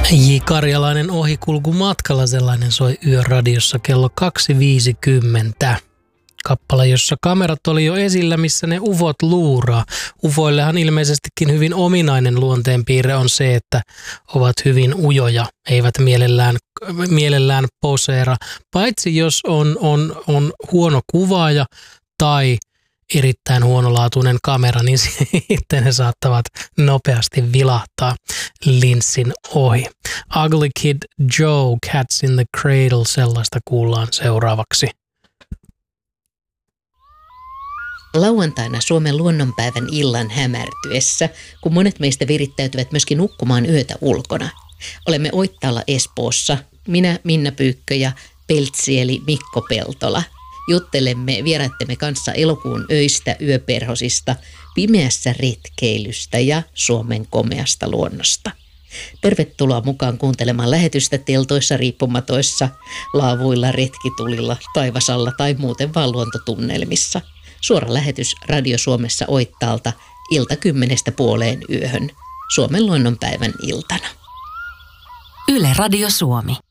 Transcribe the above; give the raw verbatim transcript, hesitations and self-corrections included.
J. Karjalainen ohikulku matkalla, sellainen soi Yöradiossa kello kaksi viisikymmentä. Kappale, jossa kamerat oli jo esillä, missä ne ufot luuraa. Ufoillehan ilmeisestikin hyvin ominainen luonteenpiirre on se, että ovat hyvin ujoja, eivät mielellään, mielellään poseera, paitsi jos on, on, on huono kuvaaja tai erittäin huonolaatuinen kamera, niin sitten ne saattavat nopeasti vilahtaa linssin ohi. Ugly Kid Joe, Cats in the Cradle, sellaista kuullaan seuraavaksi. Lauantaina Suomen luonnonpäivän illan hämärtyessä, kun monet meistä virittäytyvät myöskin nukkumaan yötä ulkona. Olemme Oittaalla Espoossa, minä Minna Pyykkö ja Peltsi eli Mikko Peltola. Juttelemme vieraittemme kanssa elokuun öistä, yöperhosista, pimeässä retkeilystä ja Suomen komeasta luonnosta. Tervetuloa mukaan kuuntelemaan lähetystä teltoissa, riippumatoissa, laavuilla, retkitulilla, taivasalla tai muuten vaan luontotunnelmissa. Suora lähetys Radio Suomessa Oittaalta ilta kymmenestä puoleen yöhön Suomen luonnonpäivän iltana. Yle Radio Suomi.